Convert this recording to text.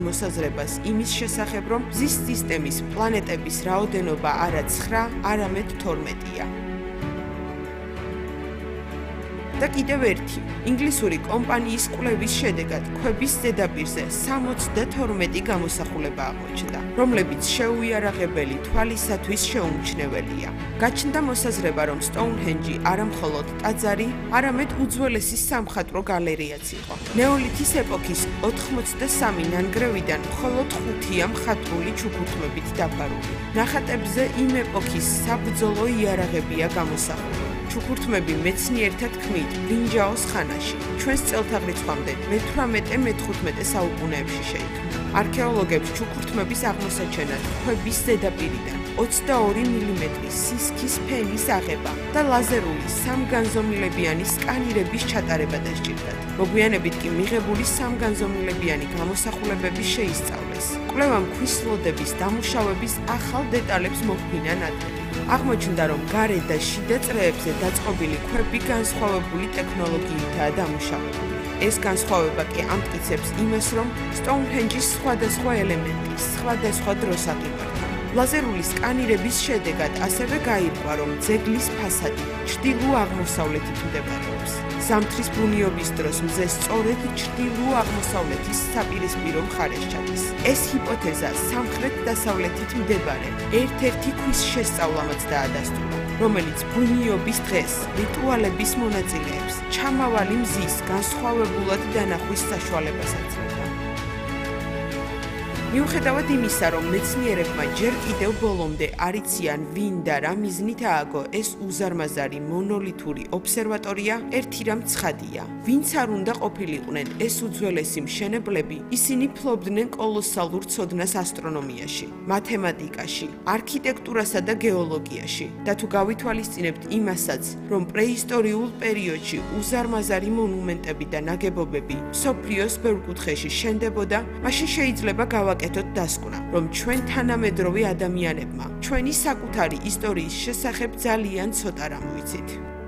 მოსაზრებას იმის შესახებ, რომ მზის სისტემის პლანეტების რაოდენობა არა 9, არამედ 12-ია. და კიდევ ერთი, ინგლისური კომპანიის კვლევის შედეგად ქვების ზედაპირზე 72 გამოსახულება აღმოჩნდა, რომლებიც შეუიარაღებელი თვალისათვის შეუმჩნეველია. გაჩნდა მოსაზრება, რომ სტოუნჰენჯი არა მხოლოდ ტაძარი, არამედ უძველესი სამხატვრო გალერეაც იყო. ნეოლითის ეპოქის 83 ნანგრევიდან მხოლოდ 5-ია მხატვრული ჩუქურთმებით დაფარული. ნახატებზე იმ ეპოქის საბრძოლო იარაღებია გამოსახული. ჩუქურთმები მეცნიერთა თქმით ბრინჯაოს ხანაში, ჩვენს წელთაღრიცხვამდე მე-18-მე-15 საუკუნეებში შეიქმნა. არქეოლოგებს ჩუქურთმების აღმოსაჩენად ქვების ზედაპირიდან 22 მმ სისქის ფენის აღება და ლაზერული სამგანზომილებიანი სკანირების ჩატარება დასჭირდათ. მოგვიანებით კი მიღებული სამგანზომილებიანი გამოსახულებები შეისწავლეს. კვლევამ ქვის ლოდების დამუშავების ახალ დეტალებს მოჰფინა ნათელი. აღმოჩნდა, რომ გარეთ და შიდა წრეებზე დაწყობილი ქვები განსხვავებული ტექნოლოგიითაა დამუშავებული. ეს განსხვავება კი ამტკიცებს იმას, რომ სტოუნჰენჯის სხვადასხვა ელემენტი სხვადასხვა დროს აღიკვეთა. ლაზერული სკანირების შედეგად ასევე გაირკვა, რომ ძეგლის ფასადი ჩრდილო-აღმოსავლეთით მდებარეობს. ზამთრის ბუნიობის დროს მზე სწორედ ჩრდილო-აღმოსავლეთის საპირისპირო მხარეს ჩადის. ეს ჰიპოთეზა სამხრეთ-დასავლეთით მდებარე ერთ-ერთი ქვის შესწავლამაც დაადასტურა, რომელიც ბუნიობის დღეს რიტუალების მონაწილეებს ჩამავალი მზის განსხვავებულად დანახვის საშუალებას აძლევდა. მიუხედავად იმისა, რომ მეცნიერებმა ჯერ კიდევ ბოლომდე არ იციან ვინ და რა მიზნით ააგო ეს უზარმაზარი მონოლითური ობსერვატორია, ერთი რამ ცხადია. ვინც არ უნდა ყოფილიყვნენ ეს უძველესი მშენებლები, ისინი ფლობდნენ კოლოსალურ ცოდნას ასტრონომიაში, მათემატიკაში, არქიტექტურასა და გეოლოგიაში. და თუ გავითვალისწინებთ იმასაც, რომ პრეისტორიულ პერიოდში უზარმაზარი მონუმენტები და ნაგებობები მსოფლიოს ბევრ კუთხეში შენდებოდა, მაშინ შეიძლება გავაკეთოთ დასკვნა, რომ ჩვენ თანამედროვე ადამიანებმა ჩვენი საკუთარი ისტორიის შესახებ ძალიან ცოტა რამ ვიცით.